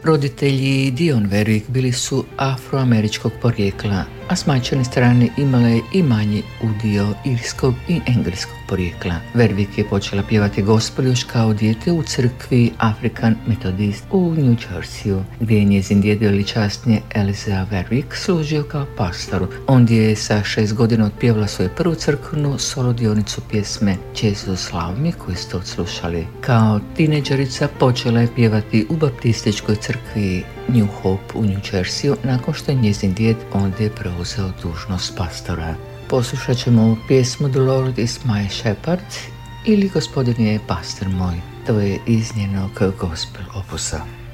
Roditelji Dion Warwick bili su afroameričkog porijekla, a s majčine strane imala je i manji udio irskog i engleskog porijekla. Warwick je počela pjevati gospel još kao dijete u crkvi African Methodist u New Jerseyu, gdje je njezin djed veličasnije Elijah Warwick služio kao pastoru. Ondje je sa 6 godina otpjevala svoju prvu crkvenu solo dionicu pjesme Jesus Love Me koju ste odslušali. Kao tineđerica počela je pjevati u baptističkoj crkvi New Hope u New Jerseyu nakon što je njezin djed ondje preuzeo dužnost pastora. Poslušat ćemo ovu pjesmu The Lord is my shepherd ili Gospodin je pastor moj. To je iz njenog gospel opusa.